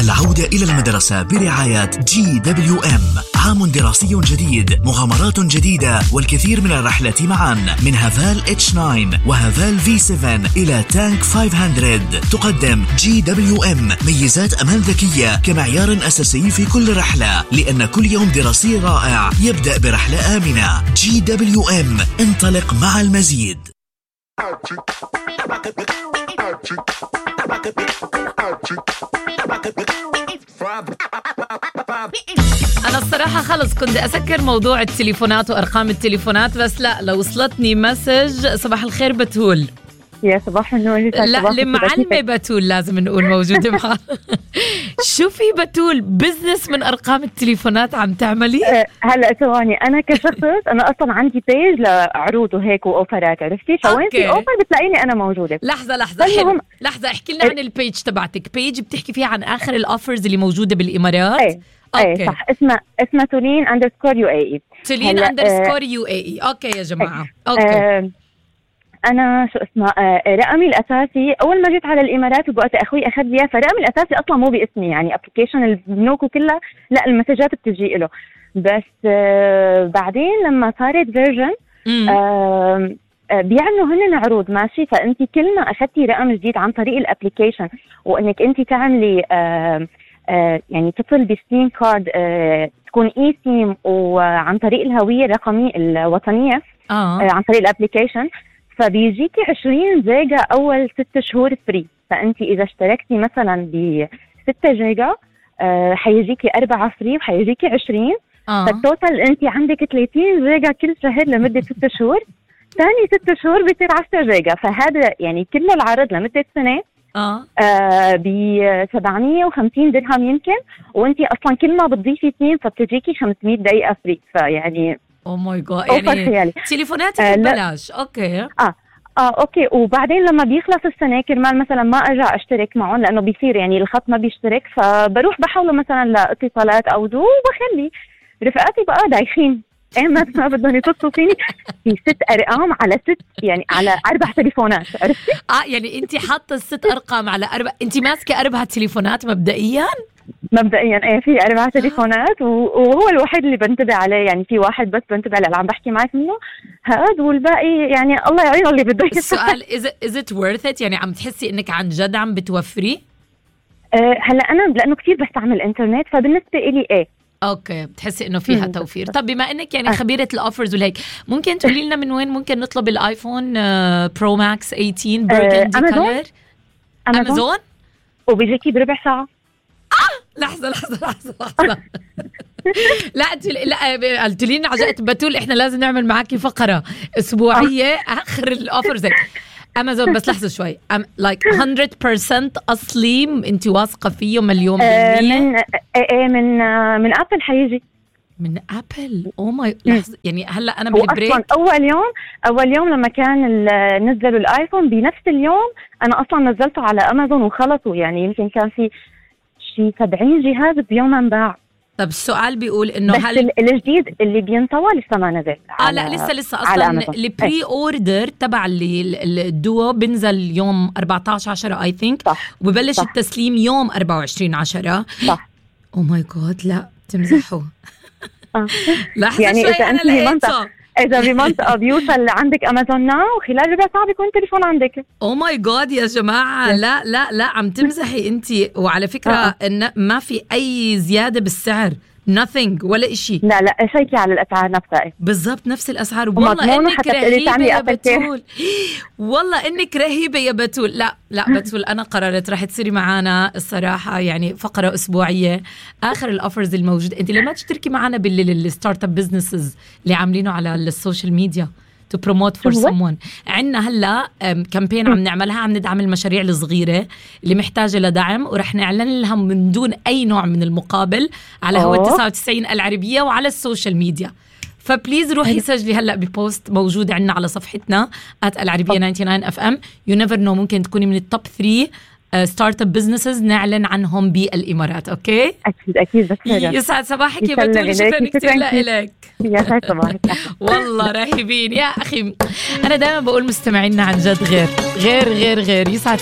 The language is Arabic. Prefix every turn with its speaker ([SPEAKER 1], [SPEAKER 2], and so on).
[SPEAKER 1] العودة إلى المدرسة برعاية GWM. عام دراسي جديد، مغامرات جديدة، والكثير من الرحلات معا، من هافال H9 وهافال V7 إلى تانك 500. تقدم GWM ميزات أمان ذكية كمعيار أساسي في كل رحلة، لأن كل يوم دراسي رائع يبدأ برحلة آمنة. GWM، انطلق مع المزيد.
[SPEAKER 2] أنا الصراحة خلص كنت أسكر موضوع التليفونات وأرقام التليفونات، بس لا، لو وصلتني مسج صباح الخير بتول.
[SPEAKER 3] يا صباح النور.
[SPEAKER 2] لا، المعلمة بتول لازم نقول موجودة معها. شوفي بتول، بزنس من أرقام التليفونات عم تعملي؟
[SPEAKER 3] هلا ثواني، أنا كشخص أنا أصلا عندي بيج لعروض وهيك وأوفرات، عرفتي؟ فوين في أوفر بتلاقيني أنا موجودة.
[SPEAKER 2] لحظة احكي لنا عن البيج تبعتك. بيج بتحكي فيها عن آخر الأوفرز اللي موجودة بالإمارات.
[SPEAKER 3] ايه صح، اسمها تولين _UAE.
[SPEAKER 2] تولين _UAE. اوكي يا جماعة. اوكي.
[SPEAKER 3] انا شو اسمه رقمي الاساسي اول ما جيت على الامارات وبوقت اخوي اخذ لي، فرقمي الاساسي اصلا مو باسمي، يعني ابلكيشن البنوك وكلها لا، المسجات بتجي له. بس بعدين لما صارت فيرجن بيعملوا هن عروض ماشي، فانت كل ما اخذتي رقم جديد عن طريق الابلكيشن وانك انت تعملي يعني تتصل بستيم كارد تكون اي سيم وعن طريق الهوية الرقمية الوطنية عن طريق الابلكيشن، فبيجيكي 20 جيجا أول 6 شهور فري. فأنت إذا اشتركتي مثلا ب 6 جيجا حيجيكي 4 فري وحيجيكي 20. فالتوتال أنت عندك 30 جيجا كل شهر لمدة 6 شهور. ثاني 6 شهور بيصير 10 جيجا. فهذا يعني كل العرض لمدة سنة ب 750 درهم يمكن، وأنت أصلا كل ما بتضيفي 2 فبتجيكي 500 دقيقة فري. فيعني
[SPEAKER 2] او ماي جاد، يعني تليفوناتك ببلاش. اوكي
[SPEAKER 3] اوكي. وبعدين لما بيخلص السنه كرمال مثلا ما ارجع اشترك معهم، لانه بيصير يعني الخط ما بيشترك، فبروح بحوله مثلا لاتصالات او دو، وبخلي رفقاتي بقى دايخين ما بدهم يتصلوا فيني في 6 أرقام على 6، يعني على 4 تليفونات، عرفتي؟
[SPEAKER 2] يعني انت حاطه 6 أرقام على 4، انت ماسكه 4 تليفونات مبدئيا.
[SPEAKER 3] ايه في 4 تليفونات، وهو الوحيد اللي بنتبه عليه، يعني في واحد بس بنتبه عليه اللي عم بحكي معك منه هاد، والباقي يعني الله يعينه اللي بده.
[SPEAKER 2] السؤال is it worth it؟ يعني عم تحسي انك عن جد عم بتوفري؟
[SPEAKER 3] هلا انا لانه كثير بستعمل انترنت، فبالنسبه لي ايه
[SPEAKER 2] اوكي، بتحسي انه فيها توفير. طب بما انك يعني خبيره الاوفرز والهيك، ممكن تقولي لنا من وين ممكن نطلب الايفون برو ماكس 18 برجندي كلر؟ امازون.
[SPEAKER 3] وبيجيكي بربع ساعه.
[SPEAKER 2] لحظة لا انت لا قلت لي عجقت بتول، احنا لازم نعمل معاكي فقرة اسبوعية اخر الاوفرز. امازون بس لحظة شوي، like 100% اصلي انت واثقة فيه 1,000,000%؟
[SPEAKER 3] من ابل حيجي.
[SPEAKER 2] من ابل؟ او ماي، لحظة يعني هلا انا بالبريك
[SPEAKER 3] اصلا اول يوم لما كان نزلوا الايفون بنفس اليوم انا اصلا نزلته على امازون وخلصوا، يعني يمكن كان في شي 70 جهاز بيوم انباع.
[SPEAKER 2] طب السؤال بيقول انه
[SPEAKER 3] هل الجديد اللي بينطوى لسه ما نزل؟
[SPEAKER 2] لا لسه اصلا البري اوردر تبع الدو بنزل يوم 14/10 اي ثينك، وببلش التسليم يوم 24/10.
[SPEAKER 3] صح.
[SPEAKER 2] او ماي جاد، لا تمزحوا. لحظة
[SPEAKER 3] يعني
[SPEAKER 2] شوي، انا لقيته
[SPEAKER 3] إذا بمنطقة بيوصل عندك أمازون ناو وخلال ربع ساعة بيكون تليفون عندك.
[SPEAKER 2] أو ماي جاد يا جماعة، لا عم تمزحي أنتي. وعلى فكرة إن ما في أي زيادة بالسعر، nothing ولا إشي.
[SPEAKER 3] لا شيكي على الأسعار نفسها.
[SPEAKER 2] بالضبط نفس الأسعار. والله إنك رهيبة يا بتول، والله إنك رهيبة يا بتول. لا بتول، أنا قررت رح تصيري معانا الصراحة، يعني فقرة أسبوعية آخر الأوفرز الموجودة. أنت لما تشتركي معانا بالستارت اب بزنسز اللي عاملينه على السوشيال ميديا to promote for someone، عنا هلا كامبين عم نعملها، عم ندعم المشاريع الصغيرة اللي محتاجة لدعم، ورح نعلن لها من دون أي نوع من المقابل على هو 99 العربية وعلى السوشيال ميديا. فبليز روحي سجلي هلا ببوست موجود عنا على صفحتنا @العربية 99 FM. you never know، ممكن تكوني من التوب 3 ستارت اب بزنسز نعلن عنهم بالامارات. اوكي
[SPEAKER 3] اكيد.
[SPEAKER 2] يسعد صباحك يا بتول، شكرا كثير لك.
[SPEAKER 3] يسعد صباحك.
[SPEAKER 2] والله رهيبين يا اخي. انا دائما بقول مستمعينا عن جد غير يسعد